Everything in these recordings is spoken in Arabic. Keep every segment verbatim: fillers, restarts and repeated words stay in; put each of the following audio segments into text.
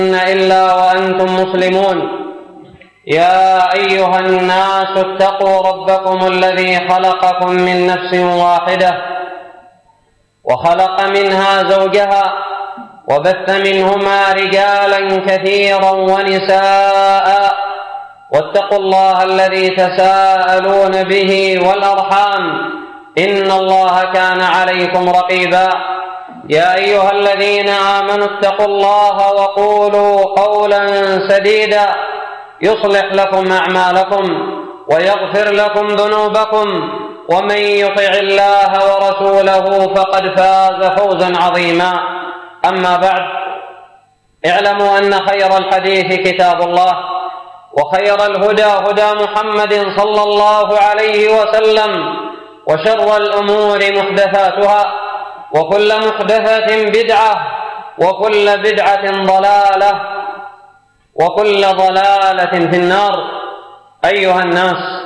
إلا وأنتم مسلمون. يا أيها الناس اتقوا ربكم الذي خلقكم من نفس واحدة وخلق منها زوجها وبث منهما رجالا كثيرا ونساء واتقوا الله الذي تساءلون به والأرحام إن الله كان عليكم رقيبا. يا أيها الذين آمنوا اتقوا الله وقولوا قولا سديدا يصلح لكم أعمالكم ويغفر لكم ذنوبكم ومن يطع الله ورسوله فقد فاز فوزا عظيما. أما بعد، اعلموا أن خير الحديث كتاب الله وخير الهدى هدى محمد صلى الله عليه وسلم وشر الأمور محدثاتها وكل محدثة بدعة وكل بدعة ضلالة وكل ضلالة في النار. أيها الناس،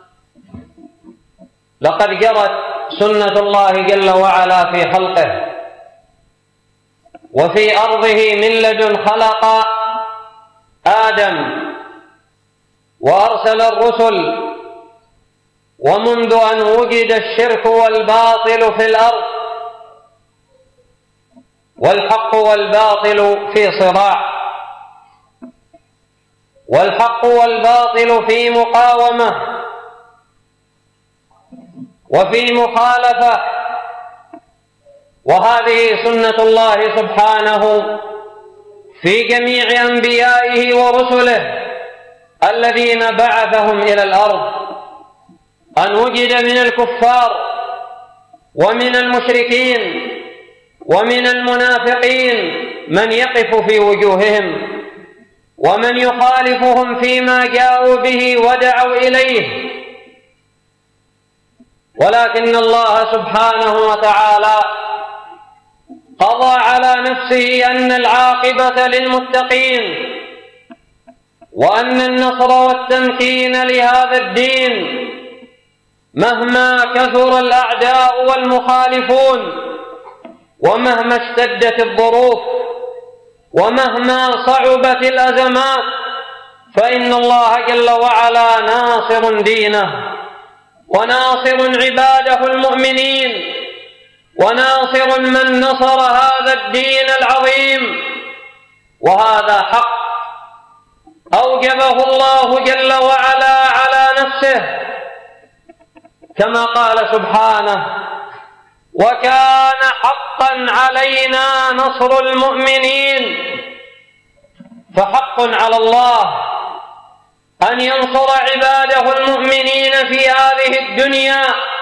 لقد جرت سنة الله جل وعلا في خلقه وفي أرضه من لدن خلق آدم وأرسل الرسل، ومنذ أن وجد الشرك والباطل في الأرض والحق والباطل في صراع، والحق والباطل في مقاومة وفي مخالفة، وهذه سنة الله سبحانه في جميع أنبيائه ورسله الذين بعثهم إلى الأرض، أن وجد من الكفار ومن المشركين ومن المنافقين من يقف في وجوههم ومن يخالفهم فيما جاءوا به ودعوا إليه، ولكن الله سبحانه وتعالى قضى على نفسه أن العاقبة للمتقين وأن النصر والتمكين لهذا الدين مهما كثر الأعداء والمخالفون ومهما اشتدت الظروف ومهما صعبت الأزمات، فإن الله جل وعلا ناصر دينه وناصر عباده المؤمنين وناصر من نصر هذا الدين العظيم. وهذا حق أوجبه الله جل وعلا على نفسه، كما قال سبحانه: وكان حقا علينا نصر المؤمنين. فحق على الله أن ينصر عباده المؤمنين في هذه الدنيا.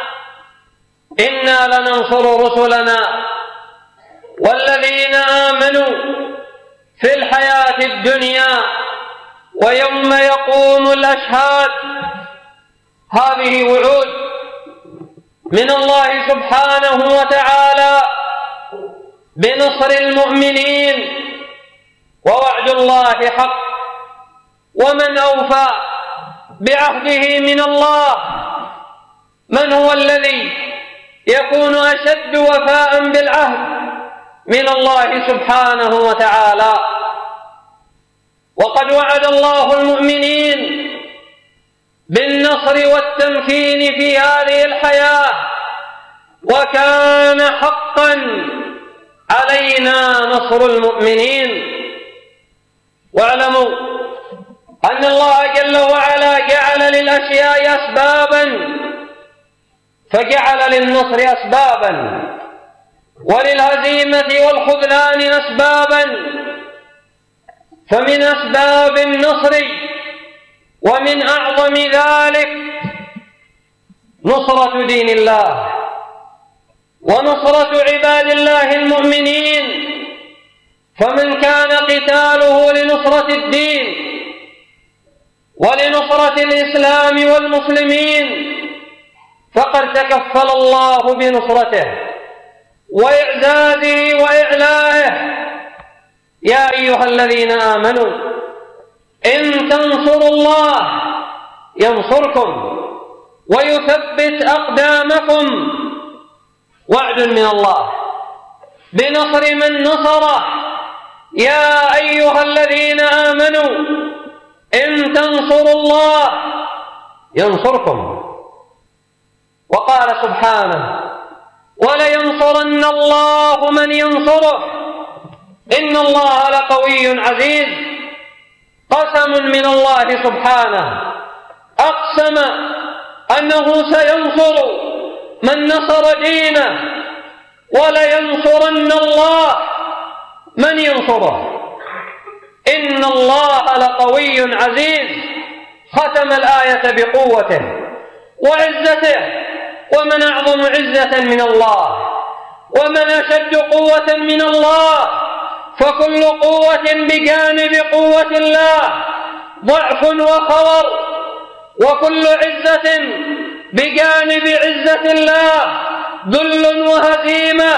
إنا لننصر رسلنا والذين آمنوا في الحياة الدنيا ويوم يقوم الأشهاد. هذه وعود من الله سبحانه وتعالى بنصر المؤمنين، ووعد الله حق، ومن أوفى بعهده من الله؟ من هو الذي يكون أشد وفاء بالعهد من الله سبحانه وتعالى؟ وقد وعد الله المؤمنين بالنصر والتمكين في هذه الحياة، وكان حقا علينا نصر المؤمنين. واعلموا أن الله جل وعلا جعل للأشياء أسبابا، فجعل للنصر أسبابا وللهزيمة والخذلان أسبابا. فمن أسباب النصر ومن أعظم ذلك نصرة دين الله ونصرة عباد الله المؤمنين. فمن كان قتاله لنصرة الدين ولنصرة الإسلام والمسلمين فقد تكفل الله بنصرته وإعزازه وإعلائه. يا أيها الذين آمنوا إن تنصروا الله ينصركم ويثبت أقدامكم. وعد من الله بنصر من نصره يا أيها الذين آمنوا إن تنصروا الله ينصركم. وقال سبحانه ولينصرن الله من ينصره إن الله لقوي عزيز. قسم من الله سبحانه، أقسم أنه سينصر من نصر دينه، ولينصرن الله من ينصره إن الله لقوي عزيز. ختم الآية بقوته وعزته، ومن أعظم عزة من الله ومن أشد قوة من الله، فكل قوة بجانب قوة الله ضعف وخور، وكل عزة بجانب عزة الله ذل وهزيمة.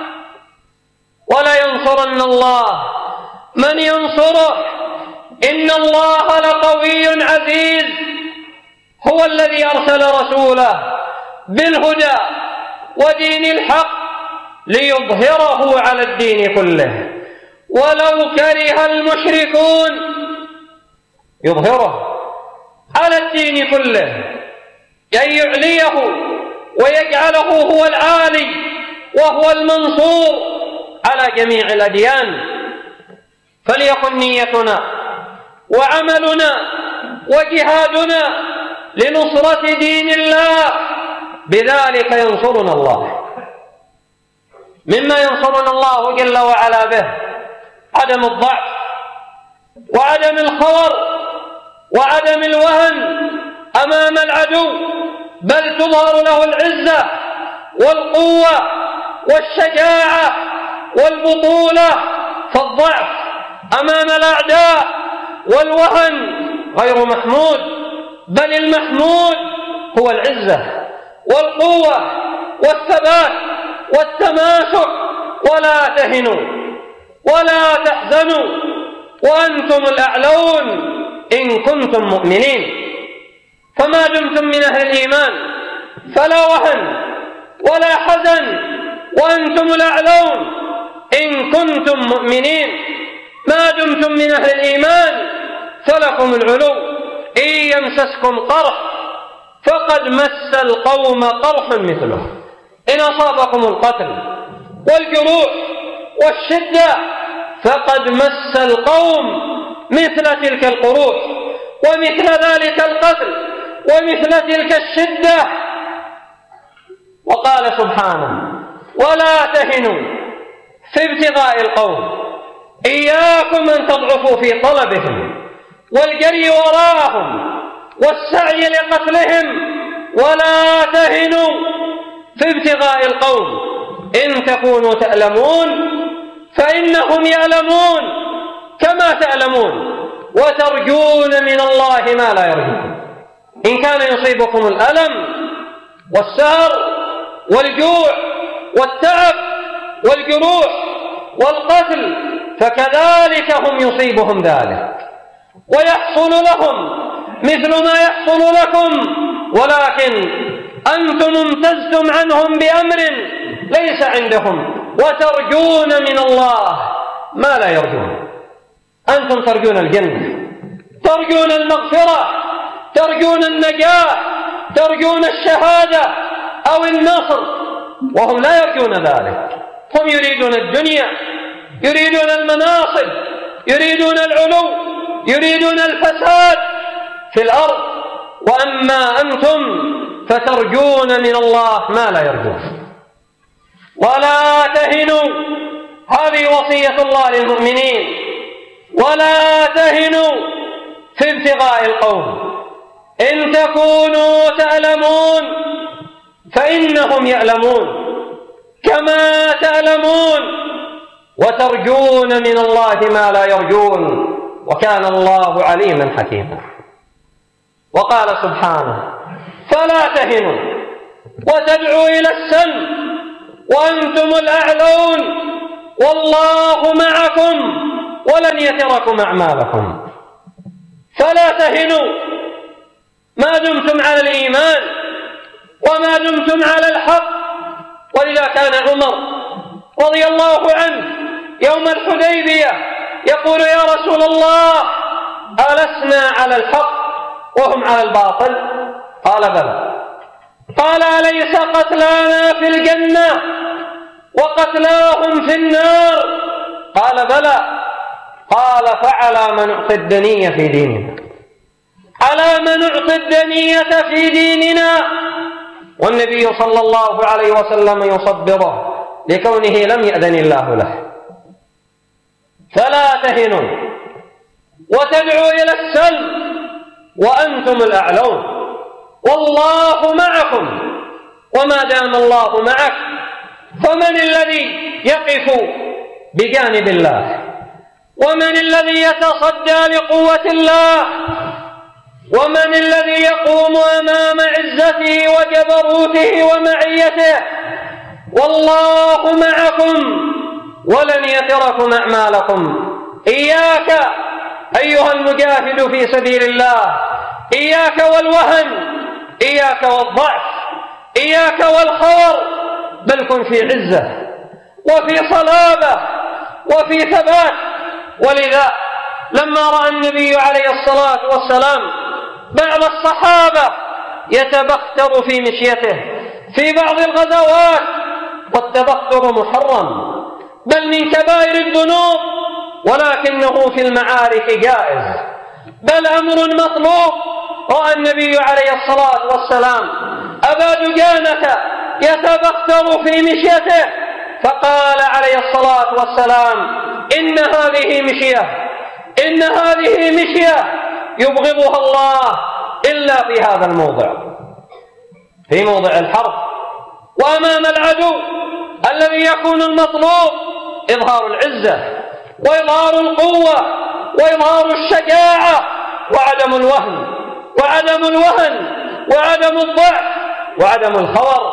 ولينصرن الله من ينصره إن الله لقوي عزيز. هو الذي أرسل رسوله بالهدى ودين الحق ليظهره على الدين كله ولو كره المشركون. يظهره على الدين كله، أن يعليه ويجعله هو العالي وهو المنصور على جميع الأديان. فليكن نيتنا وعملنا وجهادنا لنصرة دين الله، بذلك ينصرنا الله. مما ينصرنا الله جل وعلا به عدم الضعف وعدم الخور وعدم الوهن أمام العدو، بل تظهر له العزة والقوة والشجاعة والبطولة. فالضعف أمام الأعداء والوهن غير محمود، بل المحمود هو العزة والقوة والثبات والتماسك. ولا تهنوا ولا تحزنوا وأنتم الأعلون إن كنتم مؤمنين. فما دمتم من أهل الإيمان فلا وهن ولا حزن وأنتم الأعلون إن كنتم مؤمنين. ما دمتم من أهل الإيمان فلكم العلو. إن يمسسكم قرح فقد مس القوم قرح مثله. إن أصابكم القتل والجروح والشدة فقد مس القوم مثل تلك القروح ومثل ذلك القتل ومثل تلك الشدة. وقال سبحانه ولا تهنوا في ابتغاء القوم، إياكم أن تضعفوا في طلبهم والجري وراءهم والسعي لقتلهم. ولا تهنوا في ابتغاء القوم إن تكونوا تألمون فإنهم يألمون كما تألمون، وترجون من الله ما لا يرجون. إن كان يصيبكم الألم والسهر والجوع والتعب والجروح والقتل فكذلك هم يصيبهم ذلك ويحصل لهم مثل ما يحصل لكم، ولكن أنتم امتزتم عنهم بأمر ليس عندهم، وترجون من الله ما لا يرجون. أنتم ترجون الجنة، ترجون المغفرة، ترجون النجاة، ترجون الشهادة أو النصر، وهم لا يرجون ذلك. هم يريدون الدنيا، يريدون المناصب، يريدون العلو، يريدون الفساد في الأرض. وأما أنتم فترجون من الله ما لا يرجون. ولا تهنوا، هذه وصية الله للمؤمنين. ولا تهنوا في ابتغاء القوم إن تكونوا تألمون فإنهم يألمون كما تألمون، وترجون من الله ما لا يرجون، وكان الله عليما حكيما. وقال سبحانه فلا تهنوا وتدعوا إلى السلم وأنتم الأعلون والله معكم ولن يتركم أعمالكم. فلا تهنوا ما دمتم على الإيمان وما دمتم على الحق. ولذا كان عمر رضي الله عنه يوم الحديبية يقول يا رسول الله ألسنا على الحق وهم على الباطل؟ قال بلى. قال أليس قتلانا في الجنة وقتلاهم في النار؟ قال بلى. قال فعلى من نعطي الدنية في ديننا، على من نعطي الدنية في ديننا. والنبي صلى الله عليه وسلم يصبره لكونه لم يأذن الله له. فلا تهنوا وتدعوا إلى السلم وأنتم الأعلون، والله معكم، وما دام الله معك فمن الذي يقف بجانب الله؟ ومن الذي يتصدى لقوة الله؟ ومن الذي يقوم أمام عزته وجبروته ومعيته؟ والله معكم ولن يتركم أعمالكم. إياك أيها المجاهد في سبيل الله، إياك والوهن، إياك والضعف، إياك والخور، بل كن في عزة وفي صلابة وفي ثبات. ولذا لما رأى النبي عليه الصلاة والسلام بعض الصحابة يتبختر في مشيته في بعض الغزوات، والتبختر محرم بل من كبائر الذنوب، ولكنه في المعارك جائز بل أمر مطلوب. رأى النبي عليه الصلاة والسلام أبا دجانة يتبختر في مشيته، فقال عليه الصلاة والسلام إن هذه مشية إن هذه مشية يبغضها الله إلا في هذا الموضع، في موضع الحرب وأمام العدو الذي يكون المطلوب إظهار العزة وإظهار القوة وإظهار الشجاعة وعدم الوهن وعدم الوهن وعدم الضعف وعدم الخور،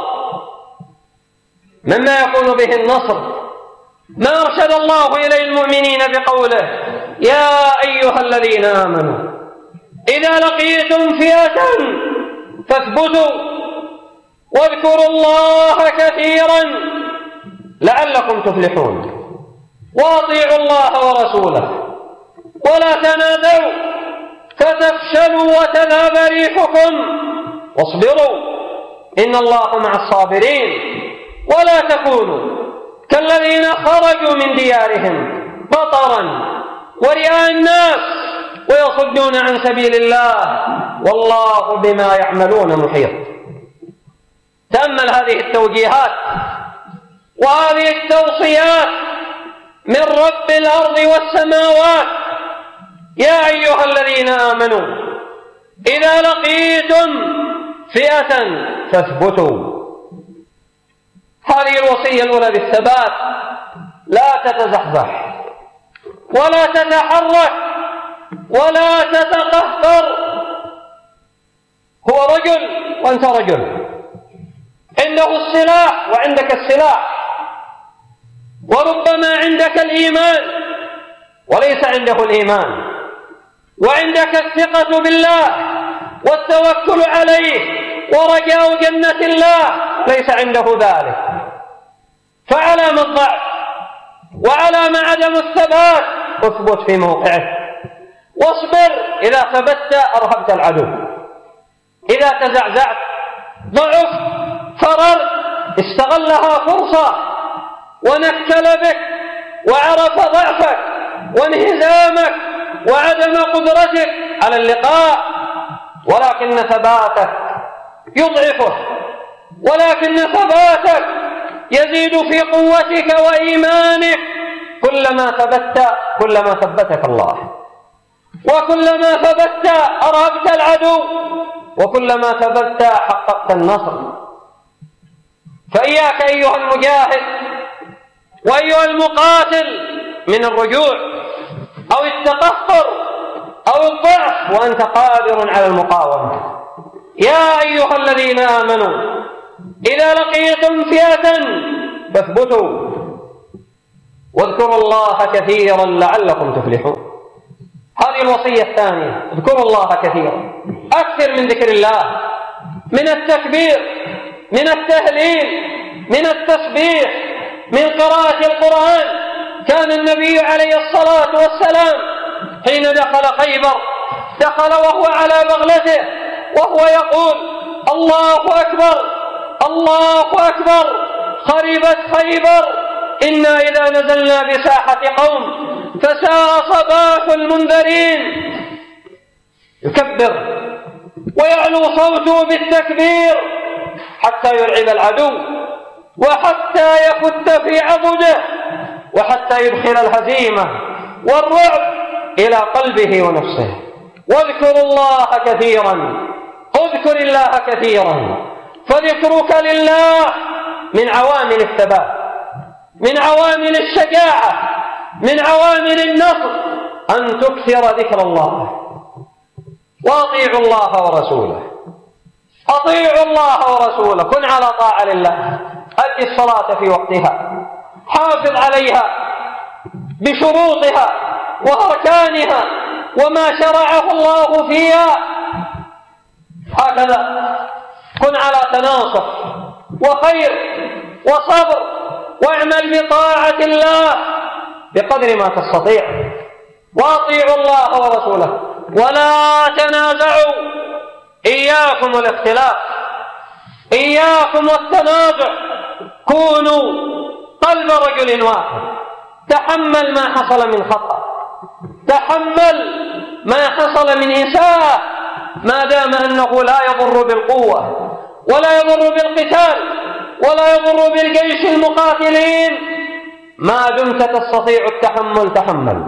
مما يكون به النصر. ما أرشد الله إليه المؤمنين بقوله يا أيها الذين آمنوا إذا لقيتم فئة فاثبتوا واذكروا الله كثيرا لعلكم تفلحون، وأطيعوا الله ورسوله ولا تنازعوا فتفشلوا وتذهب ريحكم واصبروا إن الله مع الصابرين. ولا تكونوا كالذين خرجوا من ديارهم بطرا ورئاء الناس ويصدون عن سبيل الله والله بما يعملون محيط. تأمل هذه التوجيهات وهذه التوصيات من رب الأرض والسماوات. يا أيها الذين آمنوا إذا لقيتم فئة فاثبتوا. هذه الوصية الأولى بالثبات، لا تتزحزح ولا تتحرك ولا تتقهقر. هو رجل وأنت رجل، عنده السلاح وعندك السلاح، وربما عندك الإيمان وليس عنده الإيمان، وعندك الثقة بالله والتوكل عليه ورجاء جنة الله ليس عنده ذلك. فعلام الضعف وعلام عدم الثبات اثبت في موقعك واصبر. إذا ثبت أرهبت العدو، إذا تزعزعت ضعفت فررت استغلها فرصة ونكل بك وعرف ضعفك وانهزامك وعدم قدرتك على اللقاء، ولكن ثباتك يضعفه، ولكن ثباتك يزيد في قوتك وإيمانك. كلما ثبت كلما ثبتك الله، وكلما ثبت أرهبت العدو، وكلما ثبت حققت النصر. فإياك أيها المجاهد وأيها المقاتل من الرجوع أو التقهقر أو الضعف وأنت قادر على المقاومة. يا أيها الذين آمنوا إذا لقيتم فئة فاثبتوا واذكروا الله كثيرا لعلكم تفلحون. هذه الوصية الثانية، اذكروا الله كثيرا، أكثر من ذكر الله، من التكبير، من التهليل، من التسبيح، من قراءة القرآن، كان النبي عليه الصلاة والسلام حين دخل خيبر دخل وهو على بغلته وهو يقول الله أكبر الله أكبر خربت خيبر، إنا إذا نزلنا بساحة قوم فساء صباح المنذرين. يكبر ويعلو صوته بالتكبير حتى يرعب العدو وحتى يفت في عضده وحتى يدخل الهزيمة والرعب إلى قلبه ونفسه. واذكروا الله كثيرا، اذكر الله كثيرا، فذكرك لله من عوامل الثبات، من عوامل الشجاعة، من عوامل النصر، أن تكثر ذكر الله. وأطيعوا الله ورسوله، أطيعوا الله ورسوله، كن على طاعة لله، أدي الصلاة في وقتها، حافظ عليها بشروطها وأركانها وما شرعه الله فيها. هكذا كن على تناصح وخير وصبر، واعمل بطاعة الله بقدر ما تستطيع. وأطيعوا الله ورسوله ولا تنازعوا، إياكم والاختلاف، إياكم والتنازع، كونوا قلب رجل واحد. تحمل ما حصل من خطأ، تحمل ما حصل من إساءة، ما دام أنه لا يضر بالقوة ولا يضر بالقتال ولا يضر بالجيش المقاتلين. ما دمت تستطيع التحمل تحمل،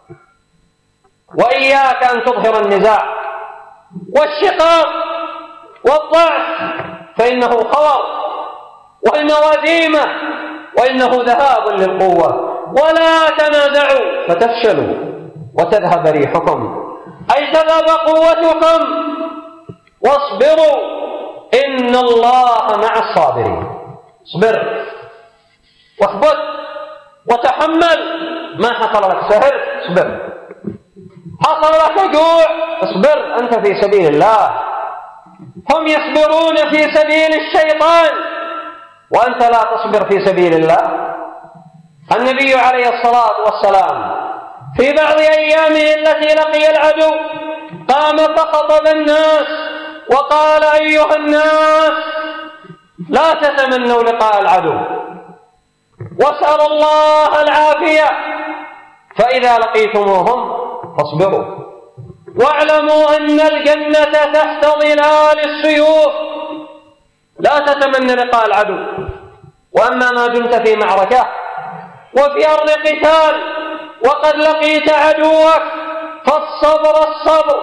وإياك أن تظهر النزاع والشقاق والضعف، فإنه خور وإنه هزيمة وإنه ذهاب للقوة. ولا تنازعوا فتفشلوا وتذهب ريحكم، أي تذهب قوتكم. واصبروا إن الله مع الصابرين. اصبر واثبت وتحمل. ما حصل لك سهر، اصبر. حصل لك جوع، اصبر، أنت في سبيل الله. هم يصبرون في سبيل الشيطان وأنت لا تصبر في سبيل الله. النبي عليه الصلاة والسلام في بعض أيامه التي لقي العدو قام فخطب الناس وقال أيها الناس لا تتمنوا لقاء العدو واسألوا الله العافية، فإذا لقيتموهم فاصبروا واعلموا أن الجنة تحت ظلال السيوف. لا تتمنى لقاء العدو، وأما ما دمت في معركة وفي أرض قتال وقد لقيت عدوك فالصبر الصبر،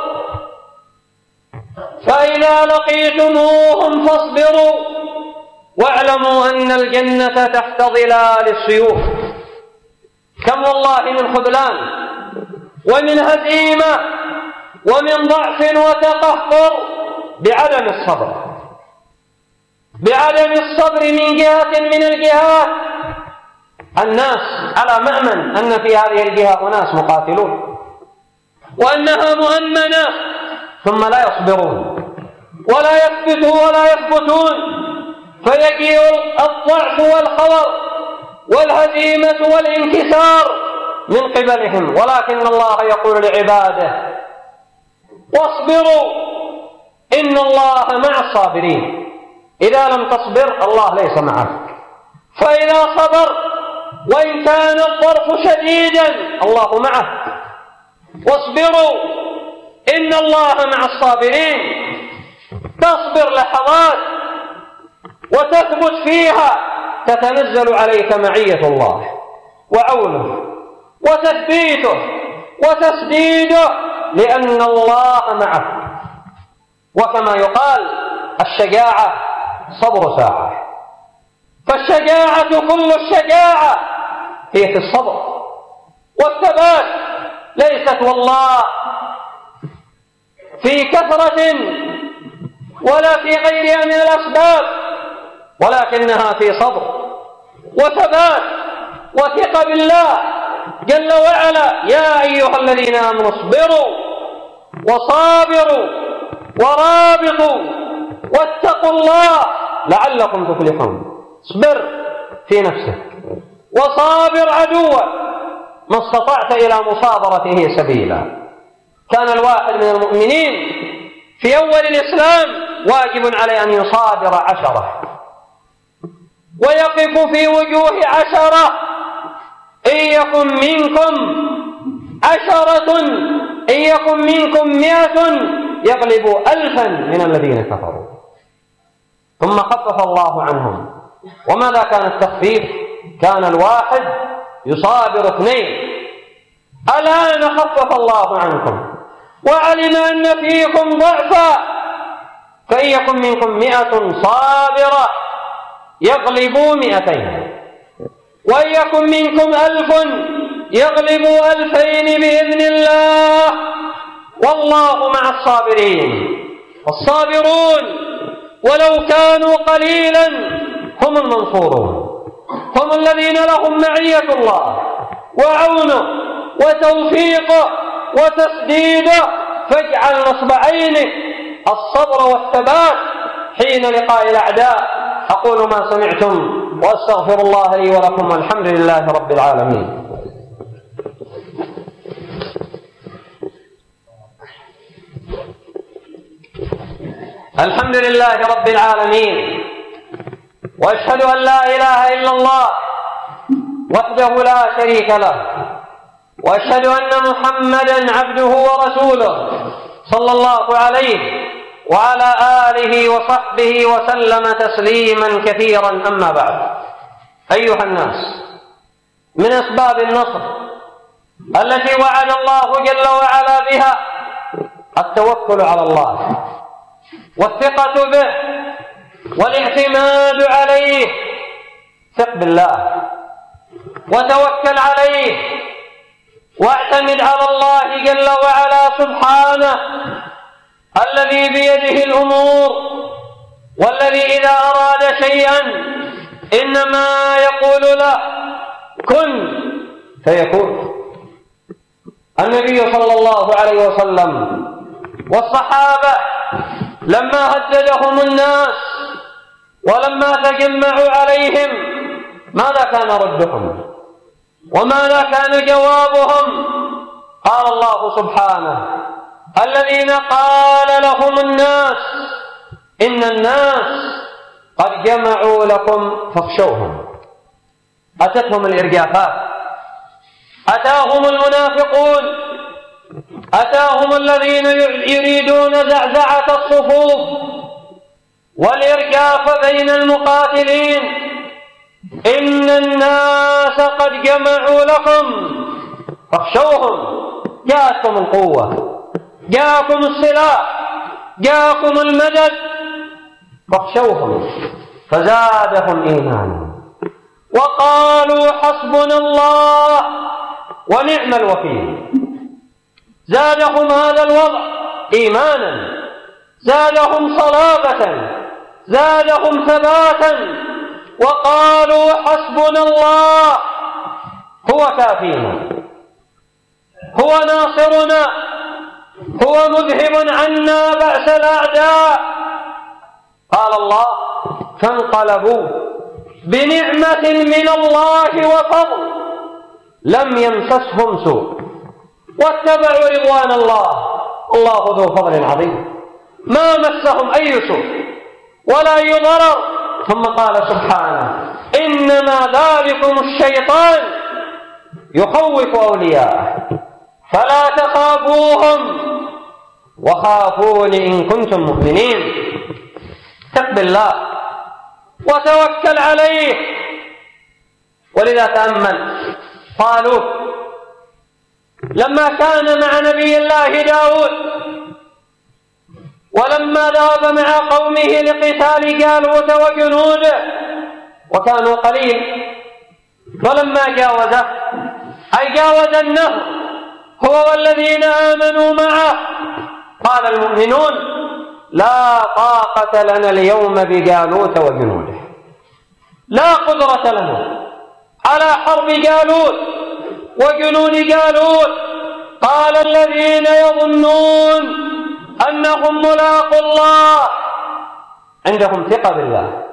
فإذا لقيتموهم فاصبروا واعلموا أن الجنة تحت ظلال السيوف. كم والله من خذلان ومن هزيمة ومن ضعف وتقهقر بعدم الصبر، بعدم الصبر من جهة من الجهات. الناس على مأمن أن في هذه الجهة أناس مقاتلون وأنها مؤمنة، ثم لا يصبرون ولا يثبتون ولا يثبتون، فيجيء الضعف والخور والهزيمة والانكسار من قبلهم. ولكن الله يقول لعباده واصبروا إن الله مع الصابرين. إذا لم تصبر الله ليس معك، فإذا صبر وإن كان الظرف شديدا الله معه. واصبروا إن الله مع الصابرين. تصبر لحظات وتثبت فيها تتنزل عليك معية الله وعونه وتثبيته وتسديده، لأن الله معك. وكما يقال الشجاعة صبر ساعة، فالشجاعة كل الشجاعة هي في الصبر والثبات، ليست والله في كثرة ولا في غيرها من الأسباب، ولكنها في صبر وثبات وثقة بالله جل وعلا. يا أيها الذين آمنوا اصبروا وصابروا ورابطوا واتقوا الله لعلكم تفلحون. اصبر في نفسك وصابر عدوك ما استطعت إلى مصابرته سبيلا. كان الواحد من المؤمنين في أول الإسلام واجب عليه أن يصابر عشرة ويقف في وجوه عشرة. إن يكن منكم عشرة إن يكن منكم مئة يغلبوا ألفا من الذين كفروا. ثم خفف الله عنهم. وماذا كان التخفيف؟ كان الواحد يصابر اثنين. الآن خفف الله عنكم وعلم أن فيكم ضعفا، فإن يكن منكم مئة صابرة يغلبوا مئتين، وإن يكن منكم ألف يغلبوا ألفين بإذن الله، والله مع الصابرين. والصابرون ولو كانوا قليلا هم المنصورون، هم الذين لهم معية الله وعونه وتوفيقه وتسديده. فاجعل نصب عينك الصبر والثبات حين لقاء الأعداء. أقول ما سمعتم وأستغفر الله لي ولكم، والحمد لله رب العالمين. الحمد لله رب العالمين، وأشهد أن لا إله إلا الله وحده لا شريك له، وأشهد أن محمدا عبده ورسوله صلى الله عليه وعلى آله وصحبه وسلم تسليما كثيرا. أما بعد، أيها الناس، من أسباب النصر التي وعد الله جل وعلا بها التوكل على الله والثقة به والاعتماد عليه. ثق بالله وتوكل عليه واعتمد على الله جل وعلا سبحانه الذي بيده الأمور، والذي إذا أراد شيئا إنما يقول له كن فيكون. النبي صلى الله عليه وسلم والصحابة لما هددهم الناس ولما تجمعوا عليهم ماذا كان ردهم وماذا كان جوابهم؟ قال الله سبحانه: الذين قال لهم الناس إن الناس قد جمعوا لكم فاخشوهم. أتتهم الإرجافات، أتاهم المنافقون، أتاهم الذين يريدون زعزعة الصفوف والإرجاف بين المقاتلين. إن الناس قد جمعوا لكم فاخشوهم. جاءتكم القوة، جاءكم السلاح، جاءكم المدد، فاخشوهم فزادهم إيمانا وقالوا حسبنا الله ونعم الوكيل. زادهم هذا الوضع إيمانا، زادهم صلابة، زادهم ثباتا، وقالوا حسبنا الله هو كافينا، هو ناصرنا، هو مذهب عنا بأس الأعداء. قال الله: فانقلبوا بنعمة من الله وفضل لم يمسسهم سوء واتبعوا رضوان الله، الله ذو فضل عظيم، ما مسهم أي سوء ولا أي ضرر. ثم قال سبحانه: إنما ذلكم الشيطان يخوف أولياءه فلا تخافوهم وخافون إن كنتم مؤمنين. ثق بالله وتوكل عليه. ولذا تأمل طالوت لما كان مع نبي الله داود ولما ذهب مع قومه لقتال جالوت وجنوده وكانوا قليل، ولما جاوزه أي جاوز النهر هو والذين آمنوا معه قال المؤمنون: لا طاقة لنا اليوم بجالوت وجنوده، لا قدرة لنا على حرب جالوت وجنود جالوت. قال الذين يظنون أنهم ملاقوا الله عندهم ثقة بالله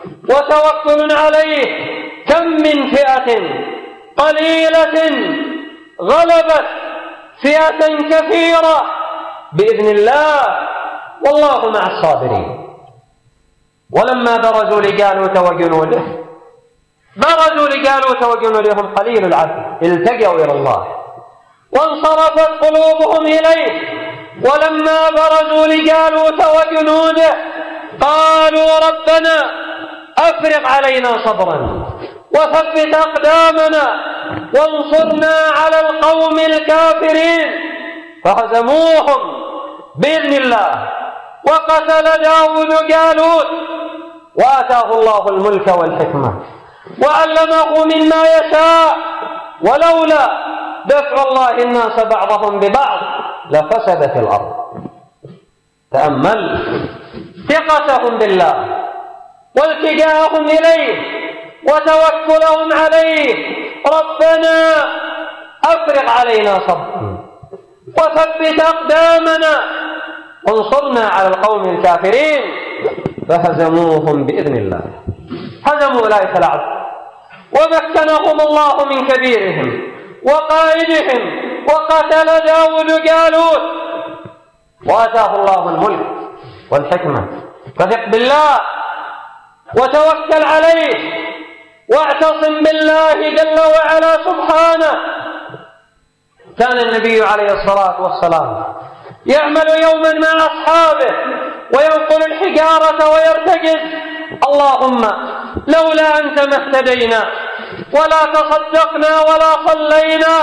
وتوكل عليه. كم من فئة قليلة غلبت فئة كثيرة بإذن الله، والله مع الصابرين. ولما برزوا لجالوت وجنوده برزوا لجالوت وجنودهم قليل العدد التجأوا إلى الله وانصرفت قلوبهم إليه. ولما برزوا لجالوت وجنوده قالوا ربنا أفرغ علينا صبرا وثبت أقدامنا وانصرنا على القوم الكافرين، فهزموهم بإذن الله. وقتل داود جالوت وآتاه الله الملك والحكمة وعلمه مما يشاء، ولولا دفع الله الناس بعضهم ببعض لفسدت الأرض. تأمل ثقتهم بالله والتجاءهم إليه وتوكلهم عليه. ربنا أفرغ علينا صبرا وثبت أقدامنا وانصرنا على القوم الكافرين، فهزموهم بإذن الله. هزموا أولئك العدو ومكنهم الله من كبيرهم وقائدهم، وقتل داود جالوت وآتاه الله الملك والحكمة. فثق بالله وتوكل عليه واعتصم بالله جل وعلا سبحانه. كان النبي عليه الصلاة والسلام يعمل يوما مع أصحابه وينقل الحجارة ويرتجز: اللهم لولا أنت ما اهتدينا ولا تصدقنا ولا صلينا،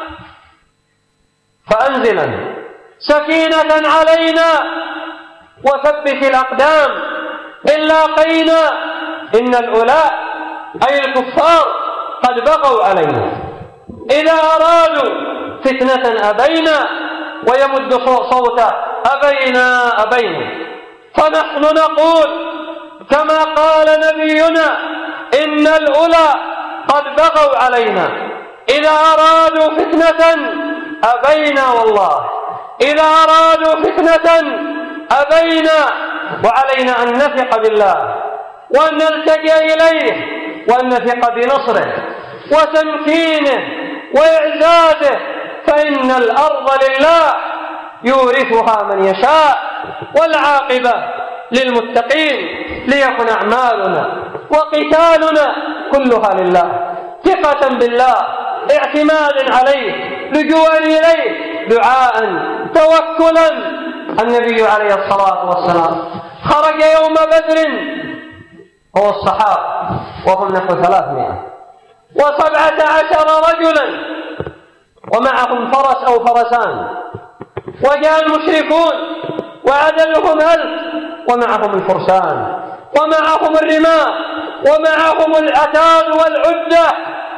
فأنزلا سكينة علينا وثبت الأقدام إن لاقينا، إن الأولاء أي الكفار قد بغوا علينا، إذا أرادوا فتنة أبينا، ويمد صوته: أبينا أبينا. فنحن نقول كما قال نبينا: إن الأولى قد بغوا علينا، إذا أرادوا فتنة أبينا، والله إذا أرادوا فتنة أبينا. وعلينا أن نثق بالله وأن نلتجئ إليه وأن نثق بنصره وتمكينه وإعزازه، فإن الأرض لله يورثها من يشاء، والعاقبة للمتقين. ليكن أعمالنا وقتالنا كلها لله، ثقة بالله، اعتماد عليه، لجوءا إليه، دعاء، توكلا. النبي عليه الصلاة والسلام خرج يوم بدر هو الصحابة وهم نحو ثلاثمائة وسبعة عشر رجلا، ومعهم فرس أو فرسان، وجاء المشركون وعددهم ألف، ومعهم الفرسان ومعهم الرماء ومعهم العتاد والعدة،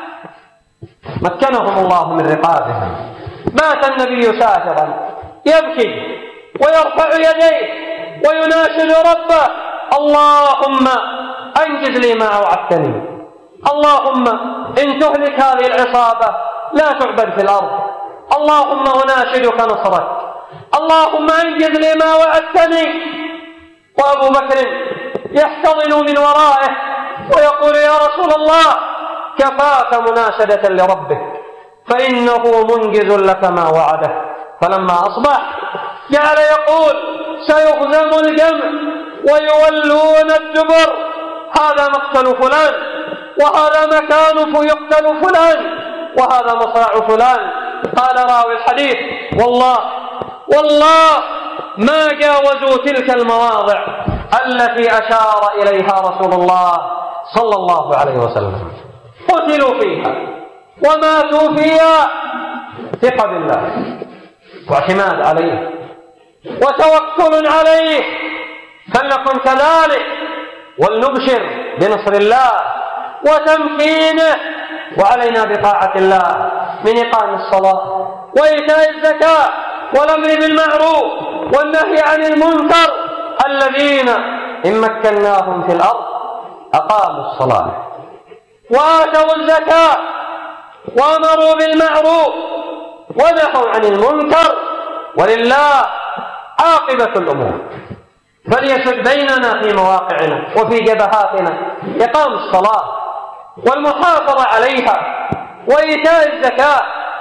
مكنهم الله من رقابهم. مات النبي ساخرا يبكي ويرفع يديه ويناشد ربه: اللهم أنجز لي ما وعدتني، اللهم إن تهلك هذه العصابة لا تعبد في الأرض، اللهم أناشدك نصرك، اللهم أنجز لي ما وعدتني. وأبو بكر يحتضن من ورائه ويقول: يا رسول الله كفاك مناشدة لربك فإنه منجز لك ما وعده. فلما أصبح جعل يقول: سيهزم الجمع ويولون الدبر، هذا مقتل فلان، وهذا مكان يقتل فلان، وهذا مصرع فلان. قال راوي الحديث: والله والله ما جاوزوا تلك المواضع التي أشار إليها رسول الله صلى الله عليه وسلم، قتلوا فيها وماتوا فيها. ثقة بالله واعتماد عليه وتوكل عليه، فلنكن كذلك، ولنبشر بنصر الله وتمكينه. وعلينا بطاعة الله من إقام الصلاة وإيتاء الزكاة والأمر بالمعروف والنهي عن المنكر، الذين إن مكناهم في الأرض أقاموا الصلاة وآتوا الزكاة وأمروا بالمعروف ونهوا عن المنكر، ولله عاقبة الأمور. فليسد بيننا في مواقعنا وفي جبهاتنا إقام الصلاة والمحافظة عليها وإيتاء الزكاة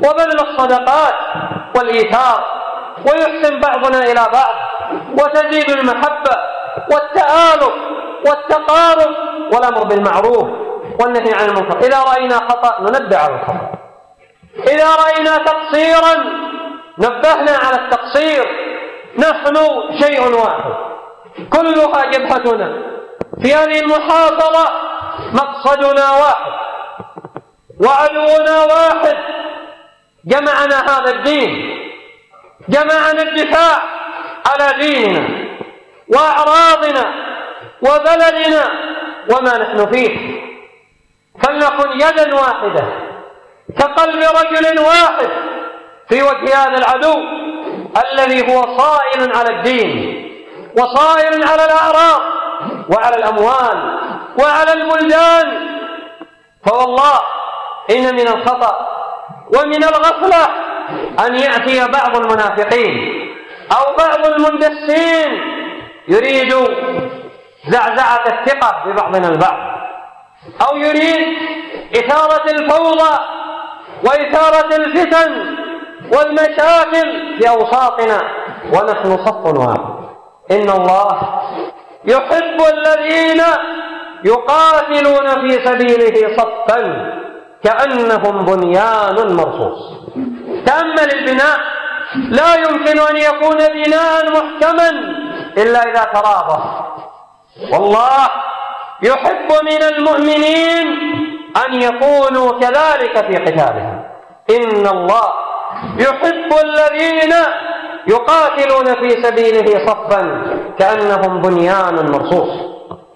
وبذل الصدقات والإيثار، ويحسن بعضنا إلى بعض، وتزيد المحبة والتآلف والتقارب، والأمر بالمعروف والنهي عن المنكر. إذا رأينا خطأ ننبه على الخطأ، إذا رأينا تقصيرا نبهنا على التقصير. نحن شيء واحد، كلها جبهتنا في هذه المحافظة، مقصدنا واحد وعدونا واحد. جمعنا هذا الدين، جمعنا الدفاع على ديننا وأعراضنا وبلدنا وما نحن فيه. فلنكن يدا واحدة كقلب رجل واحد في وجه هذا العدو الذي هو صائل على الدين وصائل على الأعراض وعلى الأموال وعلى البلدان. فوالله إن من الخطأ ومن الغفلة أن يأتي بعض المنافقين أو بعض المندسين يريد زعزعة الثقة ببعضنا البعض، أو يريد إثارة الفوضى وإثارة الفتن والمشاكل في أوساطنا ونحن صف واحد. إن الله يحب الذين يقاتلون في سبيله صفا كأنهم بنيان مرصوص. تأمل البناء، لا يمكن أن يكون بناء محكما إلا إذا ترابط. والله يحب من المؤمنين أن يكونوا كذلك في قتالهم. إن الله يحب الذين يقاتلون في سبيله صفا كأنهم بنيان مرصوص.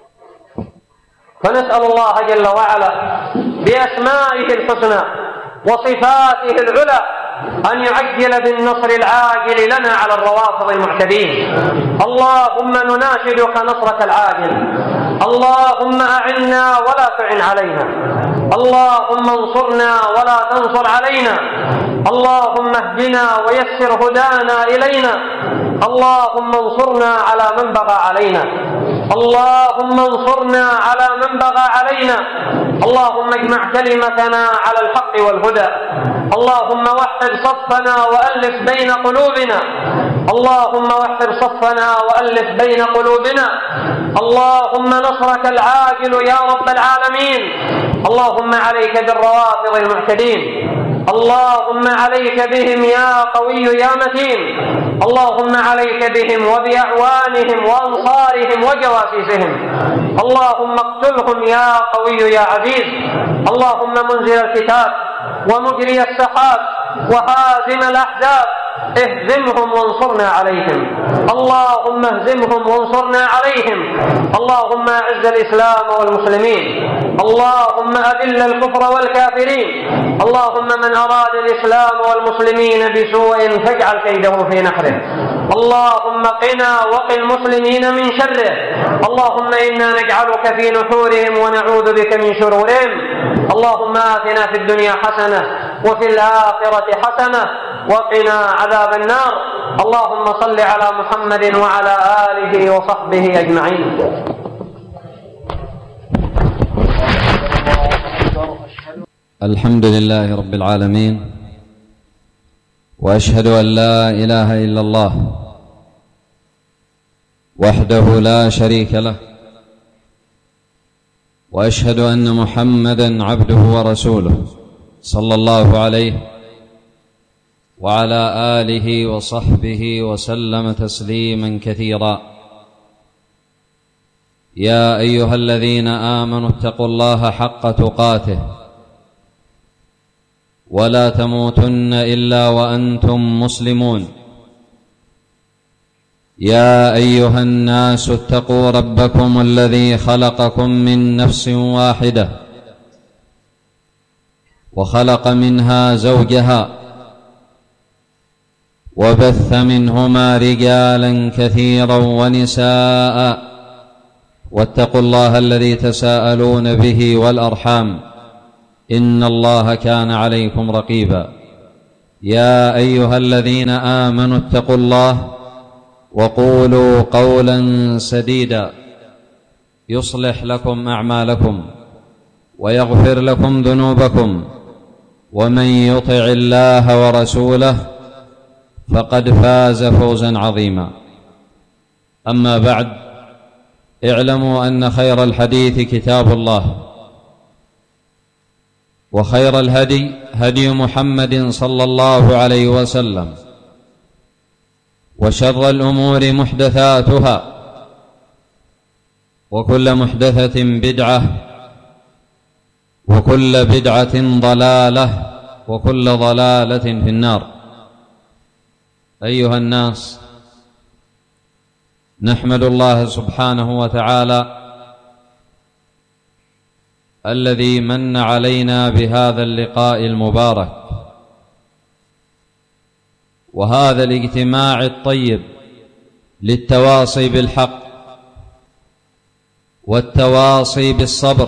فنسأل الله جل وعلا بأسمائه الحسنى وصفاته العلى أن يعجل بالنصر العاجل لنا على الروافض المعتدين. اللهم نناشدك نصرك العاجل، اللهم أعنا ولا تعن علينا، اللهم انصرنا ولا تنصر علينا، اللهم اهدنا ويسر هدانا إلينا، اللهم انصرنا على من بغى علينا، اللهم انصرنا على من بغى علينا، اللهم اجمع كلمتنا على الحق والهدى، اللهم وحد صفنا وألف بين قلوبنا، اللهم وحد صفنا وألف بين قلوبنا، اللهم نصرك العاجل يا رب العالمين. اللهم عليك بالروافض المعتدين، اللهم عليك بهم يا قوي يا متين، اللهم عليك بهم وبأعوانهم وأنصارهم وجواسيسهم، اللهم اقتلهم يا قوي يا عزيز، اللهم منزل الكتاب ومجري السحاب وهازم الأحزاب اهزمهم وانصرنا عليهم، اللهم اهزمهم وانصرنا عليهم، اللهم اعز الإسلام والمسلمين، اللهم أذل الكفر والكافرين، اللهم من أراد الإسلام والمسلمين بسوء فاجعل كيده في نحره، اللهم قنا وقِ المسلمين من شره، اللهم إنا نجعلك في نحورهم ونعوذ بك من شرورهم، اللهم آتنا في الدنيا حسنة وفي الآخرة حسنة وقنا عذاب النار. اللهم صل على محمد وعلى آله وصحبه أجمعين. الحمد لله رب العالمين، وأشهد أن لا إله إلا الله وحده لا شريك له، وأشهد أن محمدًا عبده ورسوله صلى الله عليه وعلى آله وصحبه وسلم تسليما كثيرا. يا أيها الذين آمنوا اتقوا الله حق تقاته ولا تموتن إلا وأنتم مسلمون. يا أيها الناس اتقوا ربكم الذي خلقكم من نفس واحدة وخلق منها زوجها وبث منهما رجالا كثيرا ونساء، واتقوا الله الذي تساءلون به والأرحام إن الله كان عليكم رقيبا. يا أيها الذين آمنوا اتقوا الله وقولوا قولا سديدا يصلح لكم أعمالكم ويغفر لكم ذنوبكم، ومن يطع الله ورسوله فقد فاز فوزا عظيما. أما بعد، اعلموا أن خير الحديث كتاب الله، وخير الهدي هدي محمد صلى الله عليه وسلم، وشر الأمور محدثاتها، وكل محدثة بدعة، وكل بدعة ضلالة، وكل ضلالة في النار. أيها الناس، نحمد الله سبحانه وتعالى الذي من علينا بهذا اللقاء المبارك وهذا الاجتماع الطيب للتواصي بالحق والتواصي بالصبر،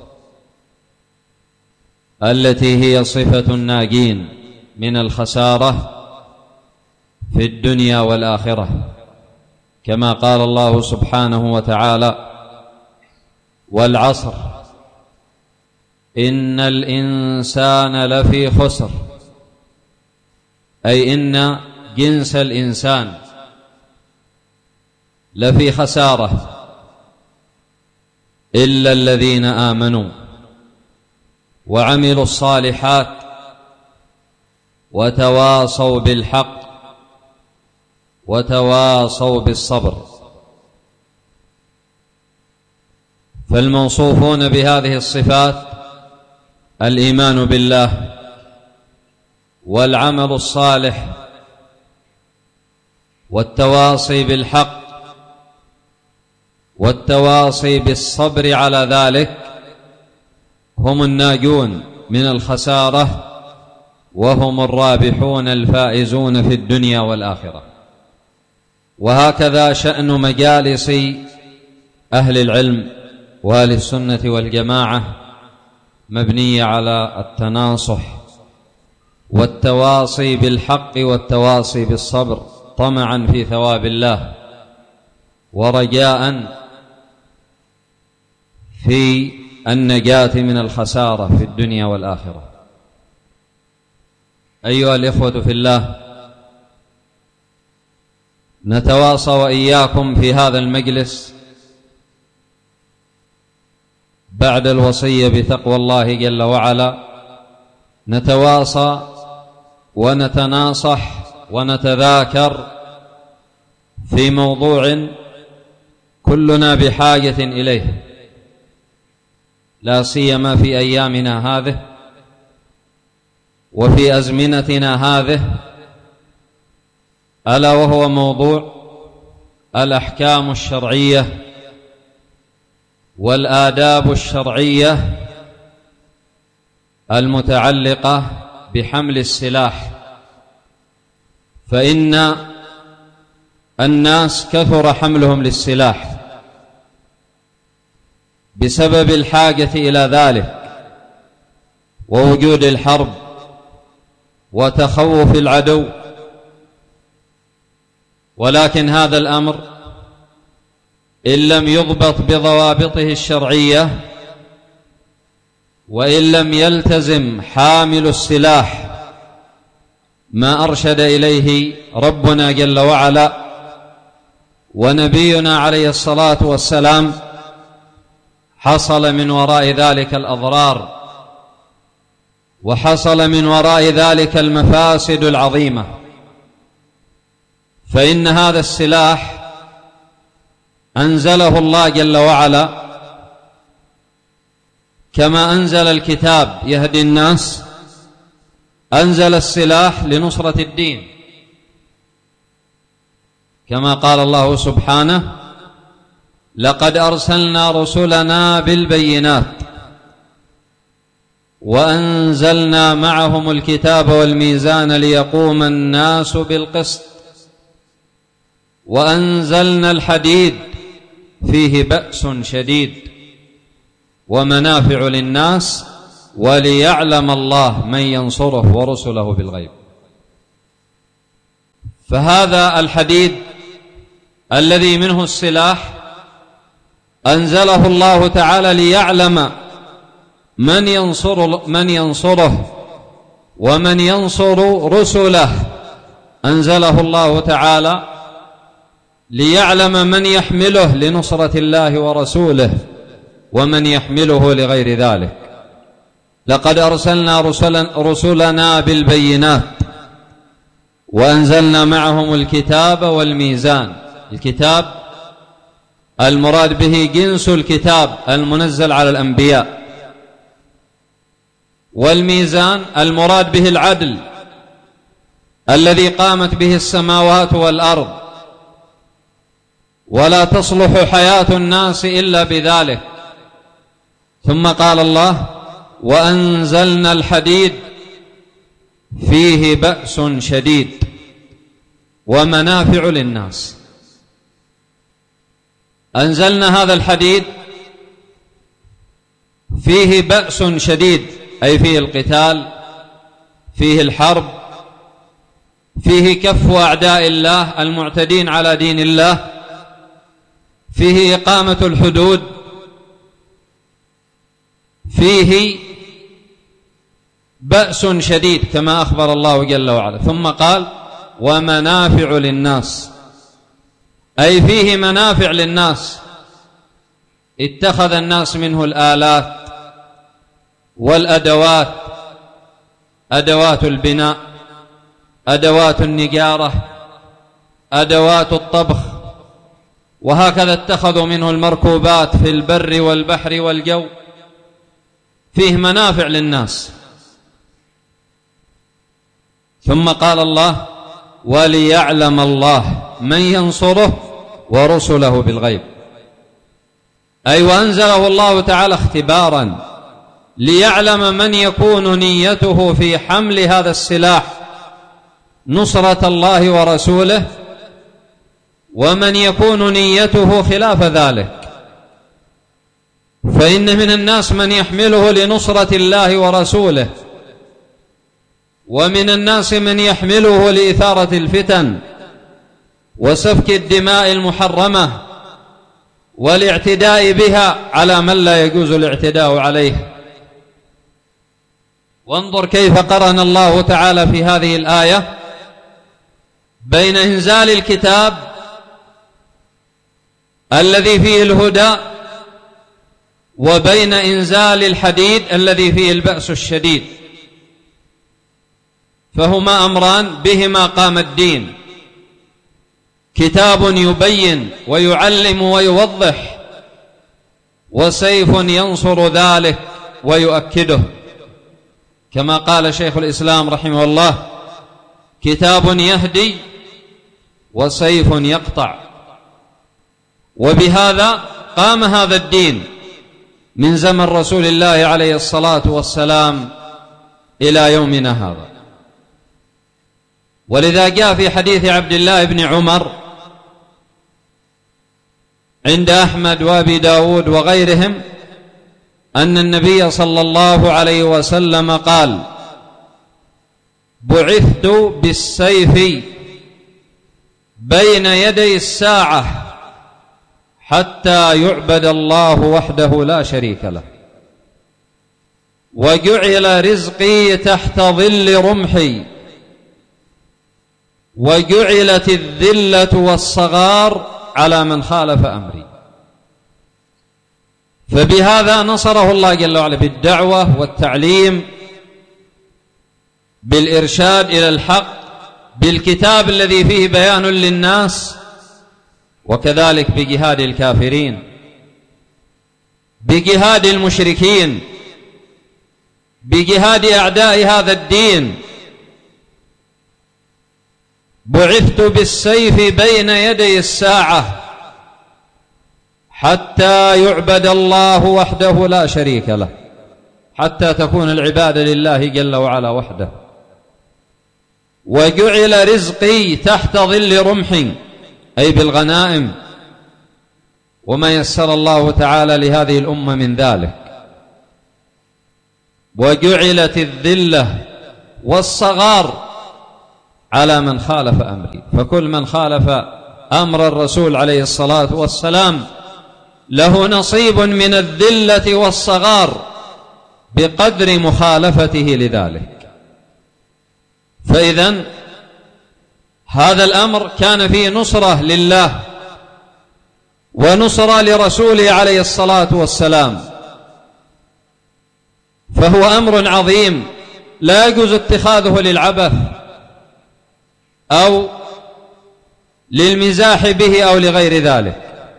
التي هي صفة الناجين من الخسارة في الدنيا والآخرة، كما قال الله سبحانه وتعالى: والعصر إن الإنسان لفي خسر، أي إن جنس الإنسان لفي خسارة إلا الذين آمنوا وعملوا الصالحات وتواصوا بالحق وتواصوا بالصبر. فالموصوفون بهذه الصفات الإيمان بالله والعمل الصالح والتواصي بالحق والتواصي بالصبر على ذلك هم الناجون من الخسارة، وهم الرابحون الفائزون في الدنيا والآخرة. وهكذا شأن مجالس أهل العلم وأهل السنة والجماعة مبنية على التناصح والتواصي بالحق والتواصي بالصبر، طمعا في ثواب الله ورجاء في النجاة من الخسارة في الدنيا والآخرة. أيها الإخوة في الله، نتواصى وإياكم في هذا المجلس بعد الوصية بتقوى الله جل وعلا، نتواصى ونتناصح ونتذاكر في موضوع كلنا بحاجة إليه، لا سيما في أيامنا هذه وفي أزمنتنا هذه، ألا وهو موضوع الأحكام الشرعية والآداب الشرعية المتعلقة بحمل السلاح. فإن الناس كثر حملهم للسلاح بسبب الحاجة إلى ذلك ووجود الحرب وتخوف العدو، ولكن هذا الأمر إن لم يضبط بضوابطه الشرعية، وإن لم يلتزم حامل السلاح ما أرشد إليه ربنا جل وعلا ونبينا عليه الصلاة والسلام، حصل من وراء ذلك الأضرار وحصل من وراء ذلك المفاسد العظيمة. فإن هذا السلاح أنزله الله جل وعلا كما أنزل الكتاب يهدي الناس، أنزل السلاح لنصرة الدين، كما قال الله سبحانه: لقد أرسلنا رسلنا بالبينات وأنزلنا معهم الكتاب والميزان ليقوم الناس بالقسط وأنزلنا الحديد فيه بأس شديد ومنافع للناس وليعلم الله من ينصره ورسله بالغيب. فهذا الحديد الذي منه السلاح أنزله الله تعالى ليعلم من ينصر من ينصره ومن ينصر رسله أنزله الله تعالى ليعلم من يحمله لنصرة الله ورسوله ومن يحمله لغير ذلك. لقد أرسلنا رسلنا بالبينات وأنزلنا معهم الكتاب والميزان. الكتاب المراد به جنس الكتاب المنزل على الأنبياء، والميزان المراد به العدل الذي قامت به السماوات والأرض، ولا تصلح حياة الناس إلا بذلك. ثم قال الله: وأنزلنا الحديد فيه بأس شديد ومنافع للناس. أنزلنا هذا الحديد فيه بأس شديد، أي فيه القتال، فيه الحرب، فيه كف أعداء الله المعتدين على دين الله، فيه إقامة الحدود، فيه بأس شديد كما أخبر الله جل وعلا. ثم قال: ومنافع للناس، أي فيه منافع للناس. اتخذ الناس منه الآلات والأدوات، أدوات البناء، أدوات النجارة، أدوات الطبخ، وهكذا اتخذوا منه المركوبات في البر والبحر والجو. فيه منافع للناس. ثم قال الله: وليعلم الله من ينصره ورسله بالغيب، أي وأنزله الله تعالى اختبارا ليعلم من يكون نيته في حمل هذا السلاح نصرة الله ورسوله، ومن يكون نيته خلاف ذلك. فإن من الناس من يحمله لنصرة الله ورسوله، ومن الناس من يحمله لإثارة الفتن وسفك الدماء المحرمة والاعتداء بها على من لا يجوز الاعتداء عليه. وانظر كيف قرن الله تعالى في هذه الآية بين إنزال الكتاب الذي فيه الهدى وبين إنزال الحديد الذي فيه البأس الشديد. فهما أمران بهما قام الدين: كتاب يبين ويعلم ويوضح، وسيف ينصر ذلك ويؤكده، كما قال شيخ الإسلام رحمه الله: كتاب يهدي وسيف يقطع. وبهذا قام هذا الدين من زمن رسول الله عليه الصلاة والسلام إلى يومنا هذا. ولذا جاء في حديث عبد الله بن عمر عند أحمد وأبي داود وغيرهم أن النبي صلى الله عليه وسلم قال: بعثت بالسيف بين يدي الساعة حتى يعبد الله وحده لا شريك له، وجعل رزقي تحت ظل رمحي، وجعلت الذلة والصغار على من خالف أمري. فبهذا نصره الله جل وعلا بالدعوة والتعليم، بالإرشاد إلى الحق، بالكتاب الذي فيه بيان للناس، وكذلك بجهاد الكافرين، بجهاد المشركين، بجهاد أعداء هذا الدين. بعثت بالسيف بين يدي الساعة حتى يعبد الله وحده لا شريك له، حتى تكون العبادة لله جل وعلا وحده. وجعل رزقي تحت ظل رمحي، أي بالغنائم وما يسر الله تعالى لهذه الأمة من ذلك. وجعلت الذلة والصغار على من خالف أمري، فكل من خالف أمر الرسول عليه الصلاة والسلام له نصيب من الذلة والصغار بقدر مخالفته لذلك. فإذن هذا الأمر كان فيه نصرة لله ونصرة لرسوله عليه الصلاة والسلام، فهو أمر عظيم لا يجوز اتخاذه للعبث أو للمزاح به أو لغير ذلك.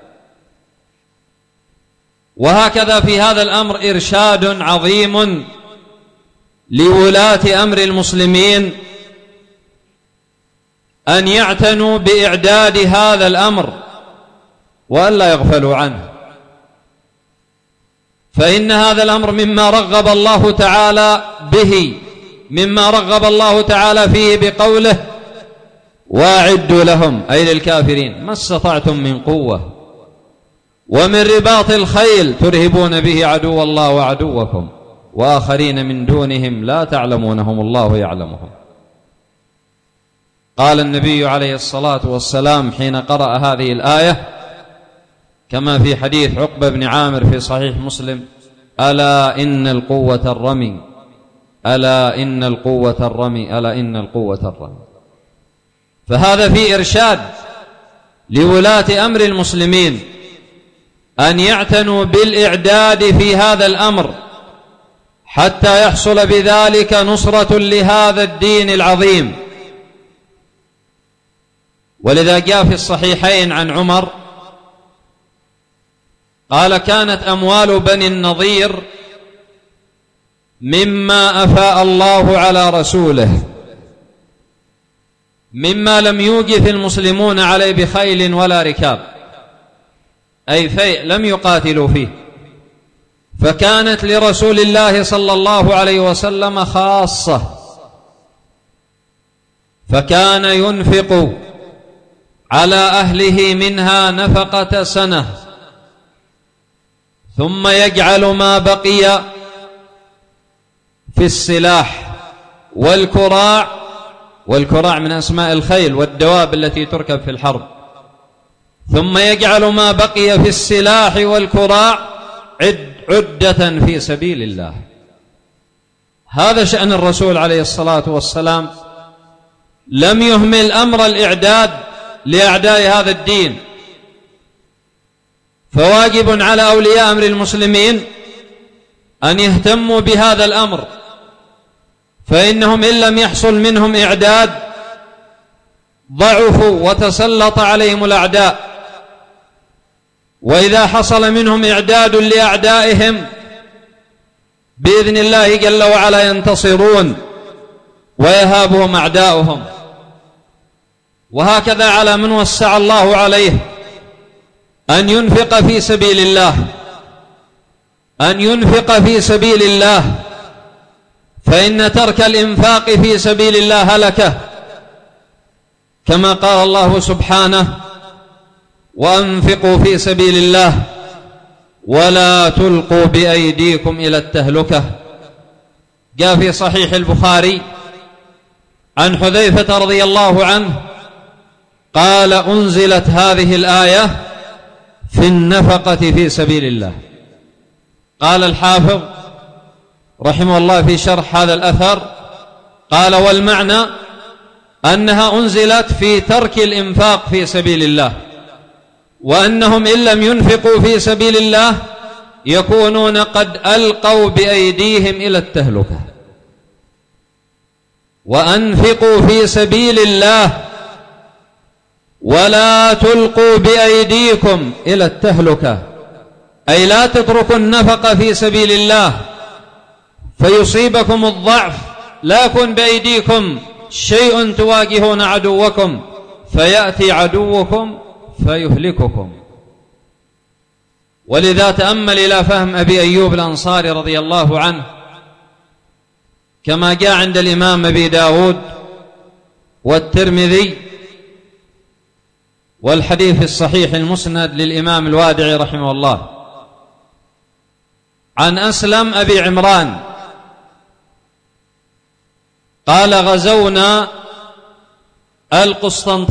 وهكذا في هذا الأمر إرشاد عظيم لولاة أمر المسلمين أن يعتنوا بإعداد هذا الأمر وألا يغفلوا عنه، فإن هذا الأمر مما رغب الله تعالى به، مما رغب الله تعالى فيه بقوله: وأعدوا لهم، أي للكافرين، ما استطعتم من قوة ومن رباط الخيل ترهبون به عدو الله وعدوكم وآخرين من دونهم لا تعلمونهم الله يعلمهم. قال النبي عليه الصلاة والسلام حين قرأ هذه الآية كما في حديث عقبة بن عامر في صحيح مسلم: ألا إن القوة الرمي، ألا إن القوة الرمي، ألا إن القوة الرمي. فهذا في إرشاد لولاة أمر المسلمين أن يعتنوا بالإعداد في هذا الأمر حتى يحصل بذلك نصرة لهذا الدين العظيم. ولذا جاء في الصحيحين عن عمر قال: كانت أموال بني النضير مما أفاء الله على رسوله، مما لم يوجف المسلمون عليه بخيل ولا ركاب، أي فيء لم يقاتلوا فيه، فكانت لرسول الله صلى الله عليه وسلم خاصة، فكان ينفق على أهله منها نفقة سنة، ثم يجعل ما بقي في السلاح والكراع، والكراع من أسماء الخيل والدواب التي تركب في الحرب، ثم يجعل ما بقي في السلاح والكراع عد عدة في سبيل الله. هذا شأن الرسول عليه الصلاة والسلام، لم يهمل أمر الإعداد لأعداء هذا الدين. فواجب على أولياء أمر المسلمين أن يهتموا بهذا الأمر، فإنهم إن لم يحصل منهم إعداد ضعفوا وتسلط عليهم الأعداء، وإذا حصل منهم إعداد لأعدائهم بإذن الله جل وعلا ينتصرون ويهابهم أعداؤهم. وهكذا على من وسع الله عليه أن ينفق في سبيل الله، أن ينفق في سبيل الله، فإن ترك الإنفاق في سبيل الله هلكة، كما قال الله سبحانه: وأنفقوا في سبيل الله ولا تلقوا بأيديكم إلى التهلكة. جاء في صحيح البخاري عن حذيفة رضي الله عنه قال: أنزلت هذه الآية في النفقة في سبيل الله. قال الحافظ رحمه الله في شرح هذا الأثر قال: والمعنى أنها أنزلت في ترك الإنفاق في سبيل الله، وأنهم إن لم ينفقوا في سبيل الله يكونون قد ألقوا بأيديهم إلى التهلكة. وأنفقوا في سبيل الله ولا تلقوا بأيديكم إلى التهلكة، أي لا تتركوا النفقة في سبيل الله فيصيبكم الضعف، لا يكون بأيديكم شيء تواجهون عدوكم فيأتي عدوكم فيهلككم. ولذا تأمل إلى فهم أبي أيوب الأنصاري رضي الله عنه كما جاء عند الإمام أبي داود والترمذي والحديث الصحيح المسند للإمام الوادعي رحمه الله عن أسلم أبي عمران قال: غزونا القسطنطينية